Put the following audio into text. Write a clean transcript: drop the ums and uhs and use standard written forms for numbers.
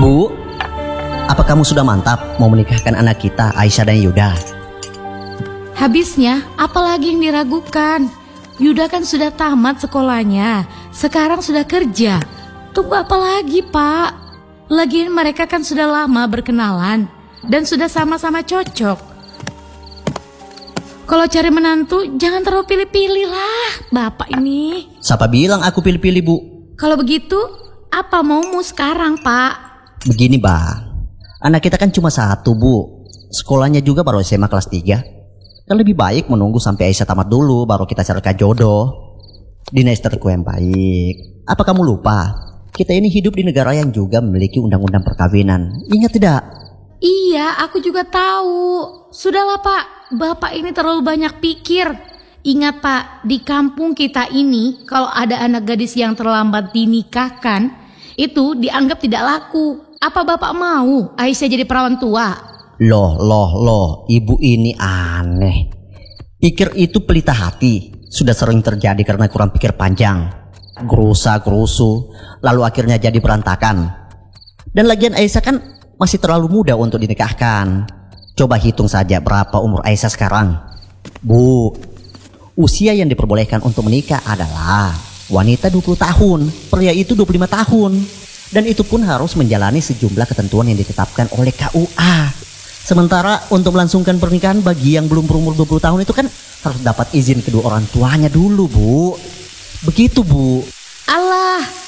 Bu, apa kamu sudah mantap mau menikahkan anak kita, Aisyah dan Yuda? Habisnya, apalagi yang diragukan? Yuda kan sudah tamat sekolahnya, sekarang sudah kerja. Tunggu apa lagi, Pak? Lagian mereka kan sudah lama berkenalan dan sudah sama-sama cocok. Kalau cari menantu, jangan terlalu pilih-pilih lah, Bapak ini. Siapa bilang aku pilih-pilih, Bu? Kalau begitu, apa maumu sekarang, Pak? Begini, Bang. Anak kita kan cuma satu, Bu. Sekolahnya juga baru SMA kelas 3. Kan lebih baik menunggu sampai Aisyah tamat dulu, baru kita carikan jodoh. Dina istriku yang baik. Apa kamu lupa? Kita ini hidup di negara yang juga memiliki undang-undang perkawinan. Ingat tidak? Iya, aku juga tahu. Sudahlah, Pak. Bapak ini terlalu banyak pikir. Ingat, Pak, di kampung kita ini kalau ada anak gadis yang terlambat dinikahkan, itu dianggap tidak laku. Apa Bapak mau Aisyah jadi perawan tua? Loh, ibu ini aneh. Pikir itu pelita hati. Sudah sering terjadi karena kurang pikir panjang. Gerusa-gerusu, lalu akhirnya jadi berantakan. Dan lagian Aisyah kan masih terlalu muda untuk dinikahkan. Coba hitung saja berapa umur Aisyah sekarang. Bu, usia yang diperbolehkan untuk menikah adalah wanita 20 tahun, pria itu 25 tahun. Dan itu pun harus menjalani sejumlah ketentuan yang ditetapkan oleh KUA. Sementara untuk melangsungkan pernikahan bagi yang belum berumur 20 tahun itu kan harus dapat izin kedua orang tuanya dulu, Bu. Begitu, Bu. Alah,